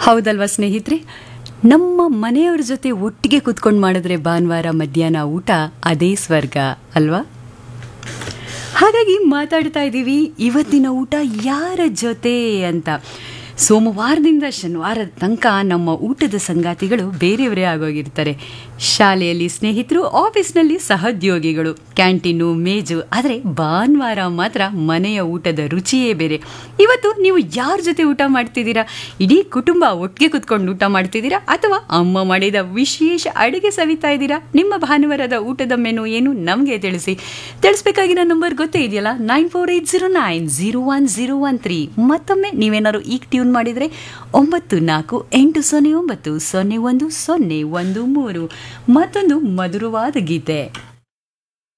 ಹೌದಲ್ವಾ ಸ್ನೇಹಿತರೆ, ನಮ್ಮ ಮನೆಯವ್ರ ಜೊತೆ ಒಟ್ಟಿಗೆ ಕೂತ್ಕೊಂಡು ಮಾಡಿದ್ರೆ ಭಾನುವಾರ ಮಧ್ಯಾಹ್ನ ಊಟ ಅದೇ ಸ್ವರ್ಗ ಅಲ್ವಾ. ಹಾಗಾಗಿ ಮಾತಾಡ್ತಾ ಇದ್ದೀವಿ ಇವತ್ತಿನ ಊಟ ಯಾರ ಜೊತೆ ಅಂತ. ಸೋಮವಾರದಿಂದ ಶನಿವಾರದ ತನಕ ನಮ್ಮ ಊಟದ ಸಂಗಾತಿಗಳು ಬೇರೆಯವರೇ ಆಗೋಗಿರ್ತಾರೆ. ಶಾಲೆಯಲ್ಲಿ ಸ್ನೇಹಿತರು, ಆಫೀಸ್ನಲ್ಲಿ ಸಹೋದ್ಯೋಗಿಗಳು, ಕ್ಯಾಂಟೀನು, ಮೇಜು. ಆದರೆ ಭಾನುವಾರ ಮಾತ್ರ ಮನೆಯ ಊಟದ ರುಚಿಯೇ ಬೇರೆ. ಇವತ್ತು ನೀವು ಯಾರ ಜೊತೆ ಊಟ ಮಾಡ್ತಿದ್ದೀರಾ? ಇಡೀ ಕುಟುಂಬ ಒಟ್ಟಿಗೆ ಕುತ್ಕೊಂಡು ಊಟ ಮಾಡ್ತಿದ್ದೀರಾ ಅಥವಾ ಅಮ್ಮ ಮಾಡಿದ ವಿಶೇಷ ಅಡುಗೆ ಸವಿತಾ ಇದ್ದೀರಾ? ನಿಮ್ಮ ಭಾನುವಾರದ ಊಟದ ಮೆನು ಏನು ನಮಗೆ ತಿಳಿಸ್ಬೇಕಾಗಿರೋ ನಂಬರ್ ಗೊತ್ತೇ ಇದೆಯಲ್ಲ, 9480901013. ಮತ್ತೊಮ್ಮೆ ನೀವೇನಾದ್ರು ಈಗ ಟ್ಯೂನ್ ಮಾಡಿದರೆ 9480901013 ಮತ್ತೊಂದು ಮಧುರವಾದ ಗೀತೆ.